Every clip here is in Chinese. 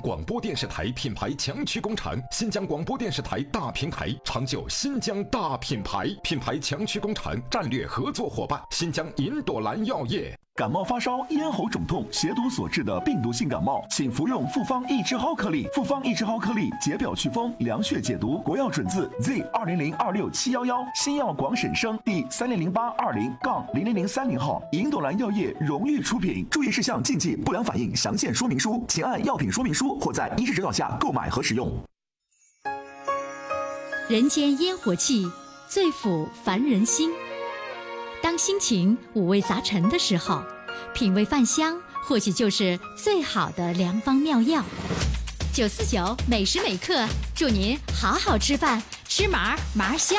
广播电视台品牌强区工厂，新疆广播电视台大平台，长久新疆大品牌，品牌强区工厂战略合作伙伴，新疆银朵兰药业。 感冒发烧、咽喉肿痛、血毒所致的病毒性感冒，请服用复方益智蒿颗粒。复方益智蒿颗粒解表祛风、凉血解毒，国药准字 Z20026711，新药广审生第300820-00030号，银朵兰药业荣誉出品。注意事项、禁忌、不良反应详见说明书，请按药品说明书或在医师指导下购买和使用。 人间烟火气，最抚凡人心。当心情五味杂陈的时候，品味饭香或许就是最好的良方妙药。949每时每刻，祝您好好吃饭，吃麻麻香。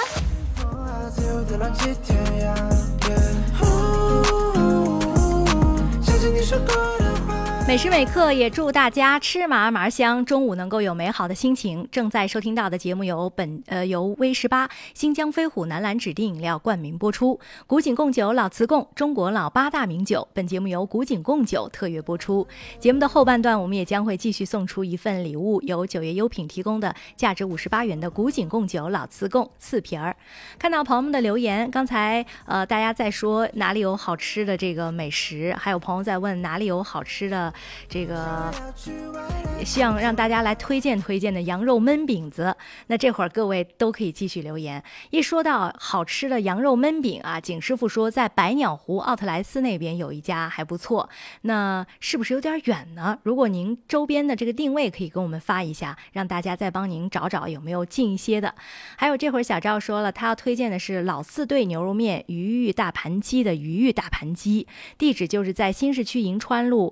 每时每刻也祝大家吃麻麻香，中午能够有美好的心情。正在收听到的节目由威18新疆飞虎南蓝指定饮料冠名播出，古井贡酒老瓷贡中国老8大名酒，本节目由古井贡酒特约播出。节目的后半段我们也将会继续送出一份礼物，由9月优品提供的价值58元的古井贡酒老瓷贡4瓶儿。看到朋友们的留言，刚才大家在说哪里有好吃的这个美食，还有朋友在问哪里有好吃的这个希望让大家来推荐的羊肉焖饼子。那这会儿各位都可以继续留言。一说到好吃的羊肉焖饼啊，景师傅说在百鸟湖奥特莱斯那边有一家还不错，那是不是有点远呢？如果您周边的这个定位可以跟我们发一下，让大家再帮您找找有没有近一些的。还有这会儿小赵说了，他要推荐的是老四对牛肉面鱼玉大盘鸡的鱼玉大盘鸡，地址就是在新市区银川路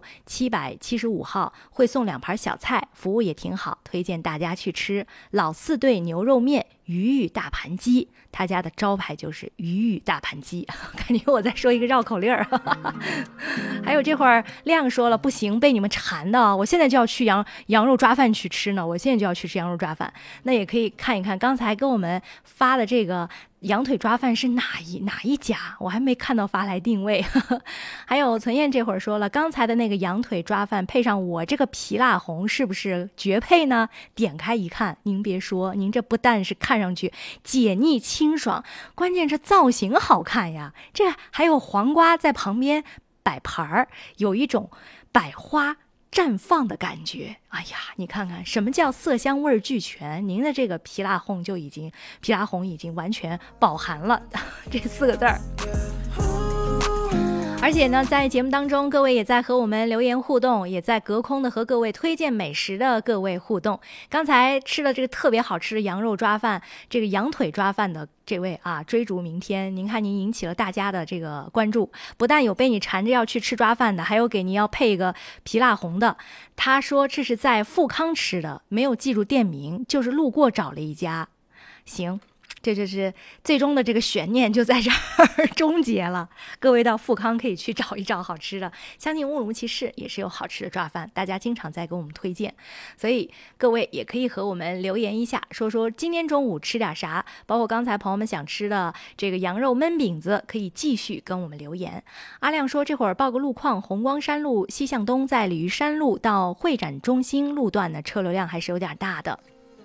775号，会送2盘小菜，服务也挺好，推荐大家去吃老四对牛肉面鱼玉大盘鸡，他家的招牌就是鱼玉大盘鸡，感觉我在说一个绕口令儿。还有这会儿亮说了，不行，被你们馋的，我现在就要去羊肉抓饭去吃呢，我现在就要去吃羊肉抓饭。那也可以看一看刚才给我们发的这个羊腿抓饭是哪一家，我还没看到发来定位。还有存燕这会儿说了，刚才的那个羊腿抓饭配上我这个皮辣红是不是绝配呢？点开一看，您别说，您这不但是看上去解腻清爽，关键是造型好看呀，这还有黄瓜在旁边摆盘儿，有一种百花绽放的感觉。哎呀，你看看什么叫色香味俱全，您的这个皮辣红已经完全饱含了这4个字儿。而且呢，在节目当中，各位也在和我们留言互动，也在隔空的和各位推荐美食的各位互动。刚才吃了这个特别好吃的羊肉抓饭，这个羊腿抓饭的这位啊，追逐明天，您看您引起了大家的这个关注，不但有被你缠着要去吃抓饭的，还有给您要配一个皮辣红的。他说这是在富康吃的，没有记住店名，就是路过找了一家。行，这就是最终的这个悬念就在这儿终结了。各位到富康可以去找一找好吃的，相信乌鲁木齐市也是有好吃的抓饭，大家经常在给我们推荐，所以各位也可以和我们留言一下，说说今天中午吃点啥，包括刚才朋友们想吃的这个羊肉焖饼子，可以继续跟我们留言。阿亮说这会儿报个路况，红光山路西向东，在鲤鱼山路到会展中心路段的车流量还是有点大的。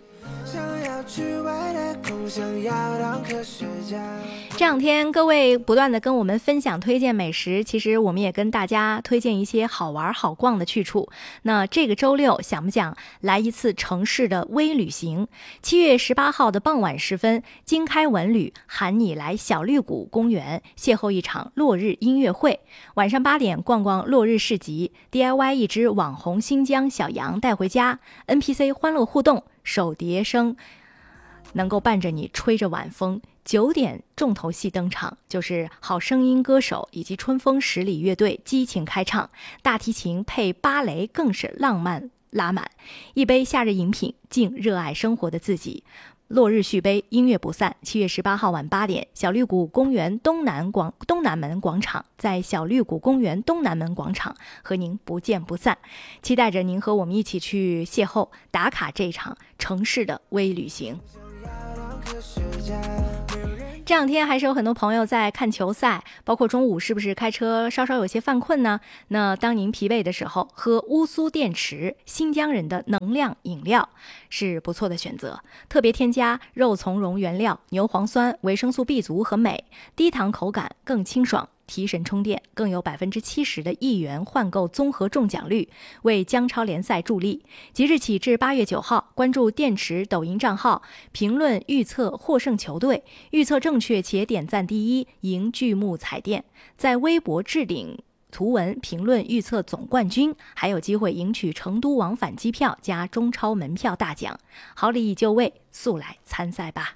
这两天各位不断的跟我们分享推荐美食，其实我们也跟大家推荐一些好玩好逛的去处。那这个周六想不想来一次城市的微旅行？7月18号的傍晚时分，经开文旅喊你来小绿谷公园邂逅一场落日音乐会，晚上8点逛逛落日市集， DIY 一只网红新疆小羊带回家， NPC 欢乐互动，手碟声能够伴着你吹着晚风。9点重头戏登场，就是好声音歌手以及春风十里乐队激情开唱，大提琴配芭蕾更是浪漫拉满。一杯夏日饮品，敬热爱生活的自己。落日续杯，音乐不散。7月18号晚8点，小绿谷公园东南门广场，在小绿谷公园东南门广场和您不见不散。期待着您和我们一起去邂逅，打卡这场城市的微旅行。 这两天还是有很多朋友在看球赛，包括中午是不是开车稍稍有些犯困呢？那当您疲惫的时候，喝乌苏电池新疆人的能量饮料是不错的选择。特别添加肉苁蓉原料、牛磺酸、维生素 B 族和镁，低糖口感更清爽，提神充电，更有70%的1元换购综合中奖率，为姜超联赛助力。即日起至8月9号，关注电池抖音账号，评论预测获胜球队，预测正确且点赞第一，赢巨幕彩电。在微博置顶图文评论预测总冠军，还有机会赢取成都往返机票加中超门票大奖。好礼已就位，速来参赛吧！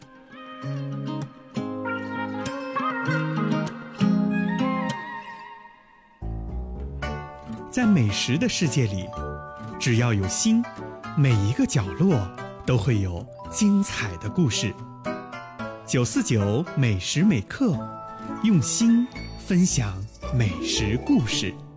在美食的世界里，只要有心，每一个角落都会有精彩的故事。949美食美客，用心分享美食故事。